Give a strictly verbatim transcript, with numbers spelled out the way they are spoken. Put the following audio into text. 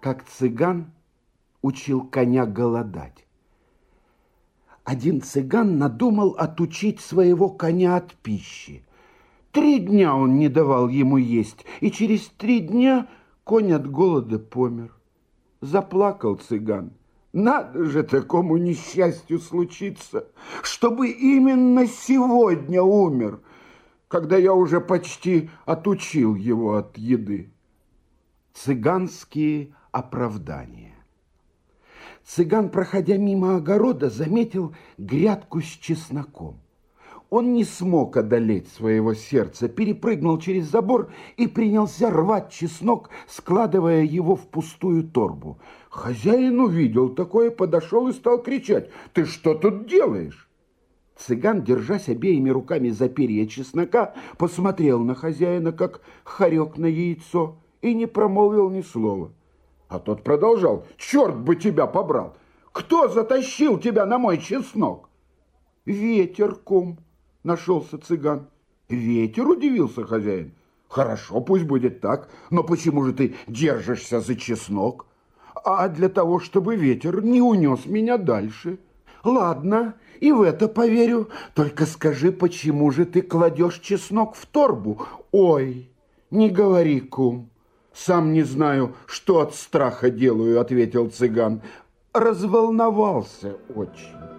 как цыган учил коня голодать. Один цыган надумал отучить своего коня от пищи. Три дня он не давал ему есть, и через три дня конь от голода помер. Заплакал цыган. Надо же такому несчастью случиться, чтобы именно сегодня умер, когда я уже почти отучил его от еды. Цыганские оправдания. Цыган, проходя мимо огорода, заметил грядку с чесноком. Он не смог одолеть своего сердца, перепрыгнул через забор и принялся рвать чеснок, складывая его в пустую торбу. Хозяин увидел такое, подошел и стал кричать: «Ты что тут делаешь?» Цыган, держась обеими руками за перья чеснока, посмотрел на хозяина, как хорек на яйцо, и не промолвил ни слова. А тот продолжал: «Черт бы тебя побрал! Кто затащил тебя на мой чеснок?» «Ветер, кум», — нашелся цыган. «Ветер?» — удивился хозяин. «Хорошо, пусть будет так, но почему же ты держишься за чеснок?» «А для того, чтобы ветер не унес меня дальше». «Ладно, и в это поверю. Только скажи, почему же ты кладешь чеснок в торбу?» «Ой, не говори, кум. Сам не знаю, что от страха делаю», — ответил цыган. «Разволновался очень».